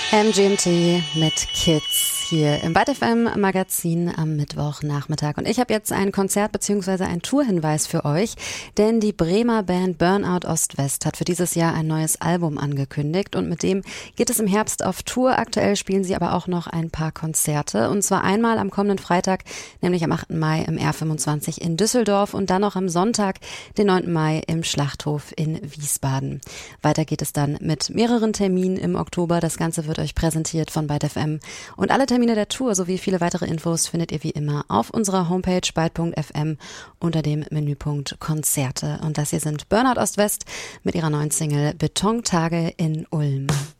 MGMT mit Kids hier im Byte FM Magazin am Mittwochnachmittag. Und ich habe jetzt ein Konzert bzw. einen Tourhinweis für euch, denn die Bremer Band Burnout Ost-West hat für dieses Jahr ein neues Album angekündigt und mit dem geht es im Herbst auf Tour. Aktuell spielen sie aber auch noch ein paar Konzerte und zwar einmal am kommenden Freitag, nämlich am 8. Mai im R25 in Düsseldorf und dann noch am Sonntag, den 9. Mai im Schlachthof in Wiesbaden. Weiter geht es dann mit mehreren Terminen im Oktober. Das Ganze wird euch präsentiert von Byte FM und alle Termine der Tour sowie viele weitere Infos findet ihr wie immer auf unserer Homepage byte.fm unter dem Menüpunkt Konzerte. Und das hier sind Burnout Ost-West mit ihrer neuen Single Betontage in Ulm.